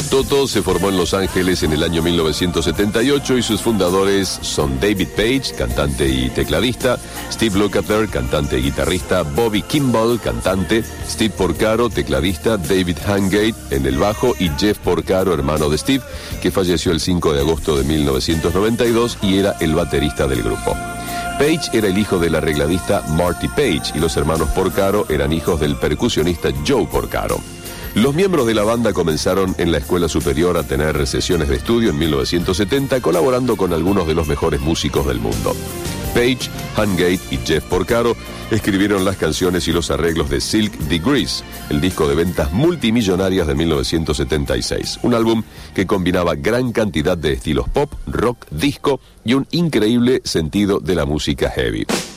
Toto se formó en Los Ángeles en el año 1978 y sus fundadores son David Paich, cantante y tecladista, Steve Lukather, cantante y guitarrista, Bobby Kimball, cantante, Steve Porcaro, tecladista, David Hungate en el bajo y Jeff Porcaro, hermano de Steve, que falleció el 5 de agosto de 1992 y era el baterista del grupo. Paich era el hijo del arregladista Marty Paich y los hermanos Porcaro eran hijos del percusionista Joe Porcaro. Los miembros de la banda comenzaron en la escuela superior a tener sesiones de estudio en 1970, colaborando con algunos de los mejores músicos del mundo. Paich, Hungate y Jeff Porcaro escribieron las canciones y los arreglos de Silk Degrees, el disco de ventas multimillonarias de 1976, un álbum que combinaba gran cantidad de estilos pop, rock, disco y un increíble sentido de la música heavy.